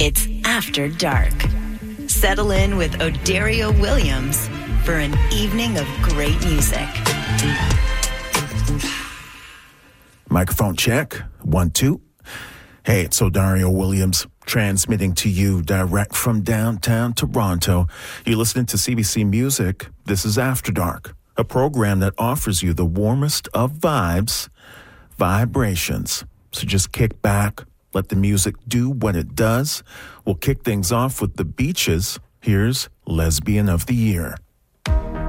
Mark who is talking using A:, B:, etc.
A: It's After Dark. Settle in with Odario Williams for an evening of great music.
B: Microphone check. 1, 2. Hey, it's Odario Williams transmitting to you direct from downtown Toronto. You're listening to CBC Music. This is After Dark, a program that offers you the warmest of vibes, vibrations. So just kick back, let the music do what it does. We'll kick things off with the Beaches. Here's Lesbian of the Year.